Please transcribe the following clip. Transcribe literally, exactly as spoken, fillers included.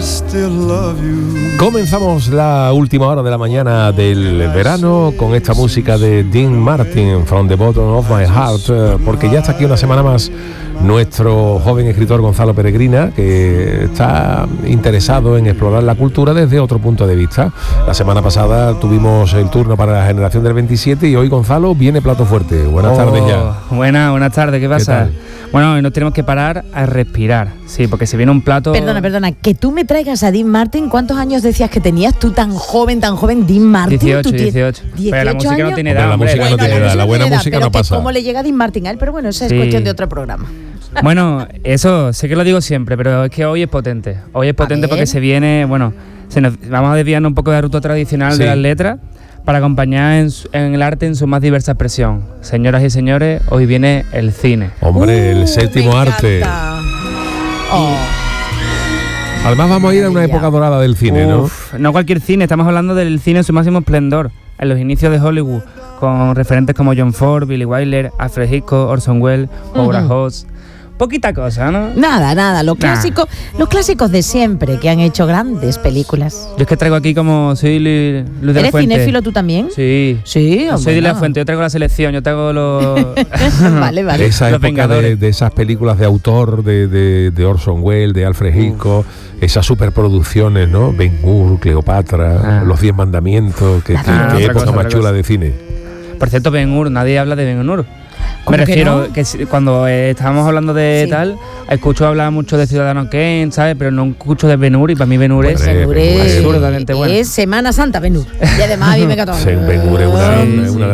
Comenzamos la última hora de la mañana del verano con esta música de Dean Martin, From the Bottom of My Heart, porque ya está aquí una semana más nuestro joven escritor Gonzalo Peregrina, que está interesado en explorar la cultura desde otro punto de vista. La semana pasada tuvimos el turno para la generación del veintisiete y hoy, Gonzalo, viene plato fuerte. Buenas oh, tardes ya. Buenas, buenas tardes, ¿qué pasa? ¿Qué bueno, hoy nos tenemos que parar a respirar, sí, porque se viene un plato... Perdona, perdona, que tú me traigas a Dean Martin, ¿cuántos años decías que tenías tú tan joven, tan joven, Dean Martin? dieciocho, dieciocho. Pero la música años? no tiene edad. La música no tiene edad, la buena música no pasa. ¿Cómo le llega a Dean Martin a él? Pero bueno, esa sí. es cuestión de otro programa. Bueno, eso sé que lo digo siempre, pero es que hoy es potente. Hoy es potente porque se viene, bueno, se nos, vamos a desviarnos un poco de la ruta tradicional sí. de las letras para acompañar en, su, en el arte en su más diversa expresión. Señoras y señores, hoy viene el cine. Hombre, uh, el séptimo arte. Oh. Además vamos a ir a una época dorada del cine, Uf, ¿no? No cualquier cine, estamos hablando del cine en su máximo esplendor, en los inicios de Hollywood, con referentes como John Ford, Billy Wilder, Alfred Hitchcock, Orson Welles, Howard Hawks. Poquita cosa, ¿no? Nada, nada, los clásicos, nah. los clásicos de siempre que han hecho grandes películas. Yo es que traigo aquí como soy Luis de la Fuente. ¿Eres cinéfilo tú también? Sí. Sí, no, soy de la Fuente, yo traigo la selección, yo traigo los... vale, vale. Esa los época de, de esas películas de autor de, de, de Orson Welles, de Alfred Hitchcock, Uf. esas superproducciones, ¿no? Ben-Hur, Cleopatra, ah. Los Diez Mandamientos, que, ah, que, que época cosa, más chula cosa. de cine. Por cierto, Ben-Hur, nadie habla de Ben-Hur. Me refiero que, no? que cuando eh, estábamos hablando de sí. tal, escucho hablar mucho de Ciudadano Kane, ¿sabes? Pero no escucho de Ben-Hur y para mí Ben-Hur es Ben-Hur es absurdamente bueno. Es Semana Santa Ben-Hur. Y además a mí me encanta. Ben-Hur es una, sí, una